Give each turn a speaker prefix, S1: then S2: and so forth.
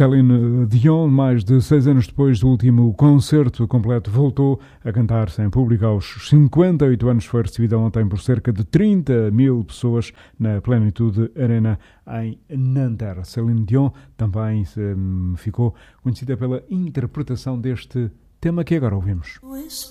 S1: Céline Dion, mais de 6 anos depois do último concerto completo, voltou a cantar-se em público aos 58 anos. Foi recebida ontem por cerca de 30 mil pessoas na Plenitude Arena em Nanterre. Céline Dion também ficou conhecida pela interpretação deste tema que agora ouvimos.